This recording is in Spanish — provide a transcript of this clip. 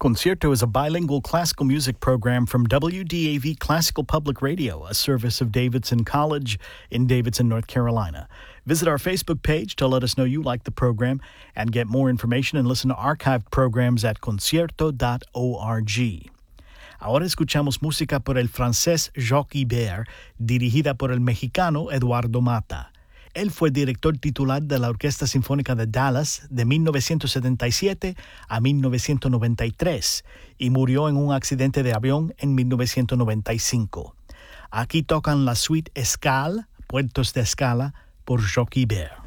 Concierto is a bilingual classical music program from WDAV Classical Public Radio, a service of Davidson College in Davidson, North Carolina. Visit our Facebook page to let us know you like the program and get more information and listen to archived programs at concierto.org. Ahora escuchamos música por el francés Jacques Ibert, dirigida por el mexicano Eduardo Mata. Él fue director titular de la Orquesta Sinfónica de Dallas de 1977 a 1993 y murió en un accidente de avión en 1995. Aquí tocan la suite Escale, Puertos de Escala, por Jacques Ibert.